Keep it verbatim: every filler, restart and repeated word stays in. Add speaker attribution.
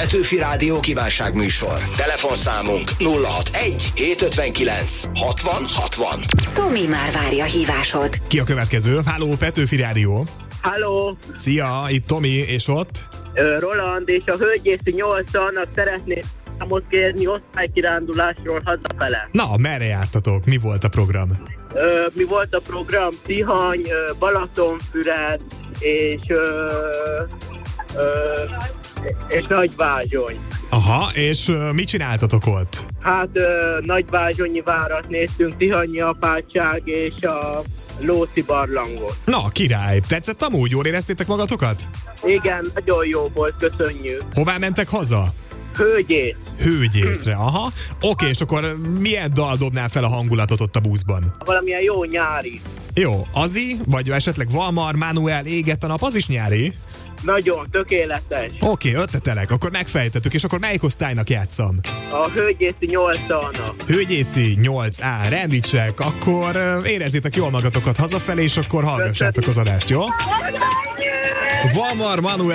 Speaker 1: Petőfi Rádió kívánságműsor. Telefonszámunk nulla hatvanegy hétszázötvenkilenc hatvan hatvan.
Speaker 2: Tomi már várja a hívásod.
Speaker 3: Ki a következő? Háló, Petőfi Rádió.
Speaker 4: Halló,
Speaker 3: Szia, itt Tomi, és ott?
Speaker 4: ö, Roland, és a Hölgyészi nyolcanak szeretnék számot kérni osztálykirándulásról hazafele.
Speaker 3: Na, merre jártatok? Mi volt a program?
Speaker 4: Ö, mi volt a program? Tihany, ö, Balatonfüred és ö, ö, és Nagyvázsony.
Speaker 3: Aha, és uh, mit csináltatok ott?
Speaker 4: Hát ö, Nagyvázsonyi várat néztünk, Tihanyi apátság és a Lóci barlangot.
Speaker 3: Na, király, tetszett amúgy? Jól éreztétek magatokat?
Speaker 4: Igen, nagyon jó volt, köszönjük.
Speaker 3: Hová mentek haza?
Speaker 4: Hölgyész.
Speaker 3: Hőgyészre, aha. Oké, és akkor milyen dal dobnál fel a hangulatot ott a buszban?
Speaker 4: Valamilyen jó nyári.
Speaker 3: Jó, Azi, vagy esetleg Valmar, Manuel, Égett a nap, az is nyári?
Speaker 4: Nagyon tökéletes.
Speaker 3: Oké, ötletelek, akkor megfejtettük, és akkor melyik osztálynak játszam?
Speaker 4: A Hölgyészi nyolcanak.
Speaker 3: Hőgyészi nyolc á, rendicsek, akkor uh, érezzétek jól magatokat hazafelé, és akkor hallgassátok az adást, jó? Valmar, Manuel,